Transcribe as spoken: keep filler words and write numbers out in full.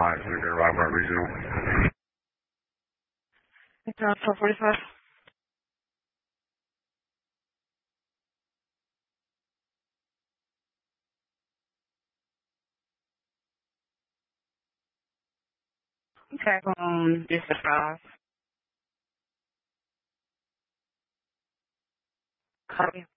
five, so we're going to arrive at regional. twelve forty-five. Okay, um, this is five. Copy.